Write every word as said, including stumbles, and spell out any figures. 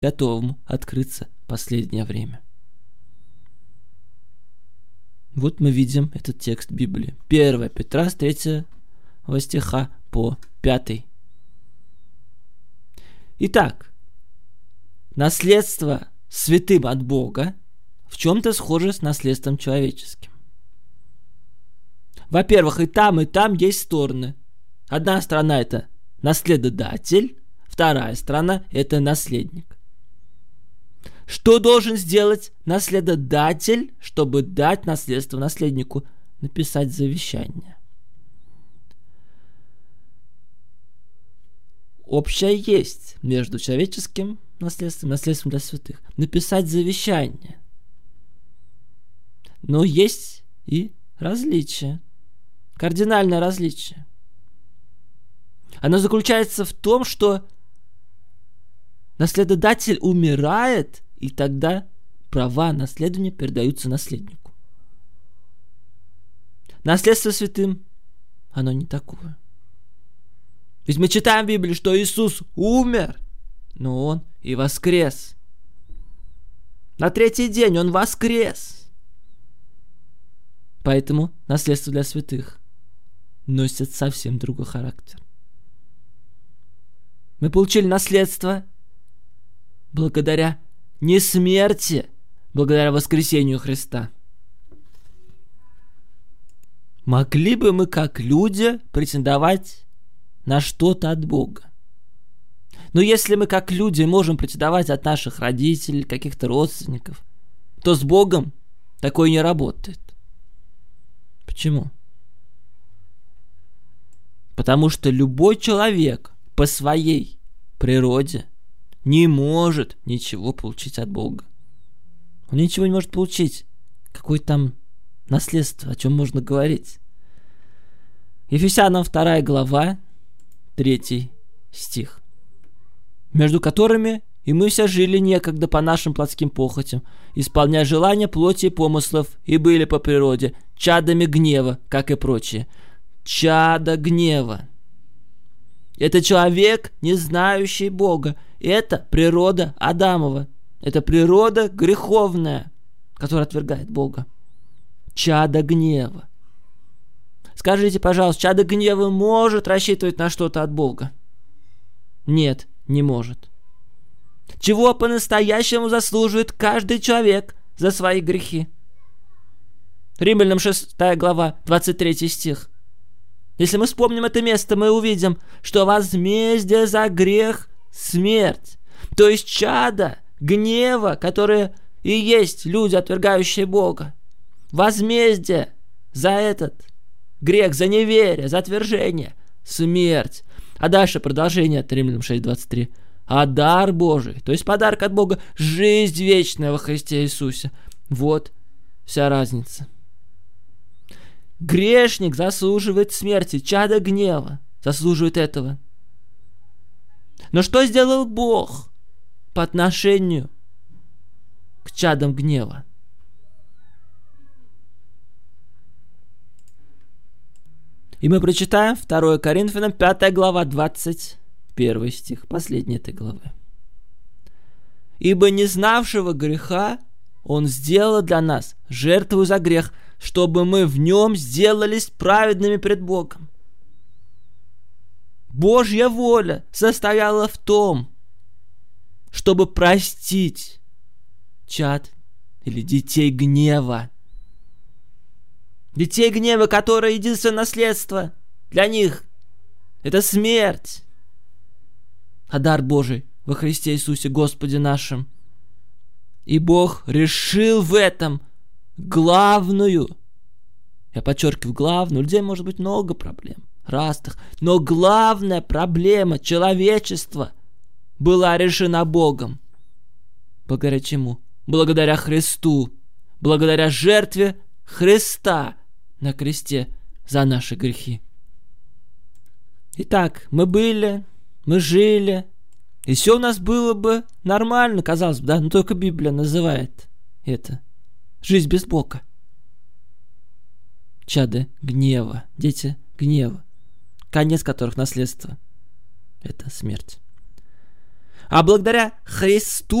готовому открыться в последнее время. Вот мы видим этот текст Библии. первое Петра с третьего стиха по пятый. Итак, наследство святым от Бога в чем-то схоже с наследством человеческим. Во-первых, и там, и там есть стороны. Одна сторона – это наследодатель, вторая сторона – это наследник. Что должен сделать наследодатель, чтобы дать наследство наследнику? Написать завещание. Общее есть между человеческим наследством и наследством для святых. Написать завещание. Но есть и различие. Кардинальное различие. Оно заключается в том, что наследодатель умирает, и тогда права наследования передаются наследнику. Наследство святым, оно не такое. Ведь мы читаем в Библии, что Иисус умер, но Он и воскрес. На третий день Он воскрес. Поэтому наследство для святых носит совсем другой характер. Мы получили наследство благодаря не смерти, благодаря воскресению Христа. Могли бы мы, как люди, претендовать на что-то от Бога? Но если мы, как люди, можем претендовать от наших родителей, каких-то родственников, то с Богом такое не работает. Почему? Потому что любой человек по своей природе не может ничего получить от Бога. Он ничего не может получить. Какое там наследство, о чем можно говорить? Ефесянам вторая глава, третий стих. Между которыми и мы все жили некогда по нашим плотским похотям, исполняя желания плоти и помыслов, и были по природе чадами гнева, как и прочие. Чадо гнева. Это человек, не знающий Бога. Это природа Адамова. Это природа греховная, которая отвергает Бога. Чадо гнева. Скажите, пожалуйста, чадо гнева может рассчитывать на что-то от Бога? Нет, не может. Чего по-настоящему заслуживает каждый человек за свои грехи? Римлянам шестая глава, двадцать третий стих. Если мы вспомним это место, мы увидим, что возмездие за грех – смерть. То есть чадо гнева, которые и есть люди, отвергающие Бога. Возмездие за этот грех, за неверие, за отвержение – смерть. А дальше продолжение от Римлянам шесть двадцать три. А дар Божий, то есть подарок от Бога – жизнь вечная во Христе Иисусе. Вот вся разница. Грешник заслуживает смерти, чадо гнева заслуживает этого. Но что сделал Бог по отношению к чадам гнева? И мы прочитаем второе Коринфянам пятая глава, двадцать первый стих, последний этой главы. «Ибо не знавшего греха Он сделал для нас жертву за грех, чтобы мы в нем сделались праведными пред Богом». Божья воля состояла в том, чтобы простить чад или детей гнева. Детей гнева, которые единственное наследство для них – это смерть. А дар Божий во Христе Иисусе Господе нашим. И Бог решил в этом главную, я подчеркиваю, главную, у людей может быть много проблем, разных, но главная проблема человечества была решена Богом. Благодаря чему? Благодаря Христу, благодаря жертве Христа на кресте за наши грехи. Итак, мы были, мы жили, и все у нас было бы нормально, казалось бы, да, но только Библия называет это жизнь без Бога. Чады гнева, дети гнева, конец которых наследство – это смерть. а благодаря Христу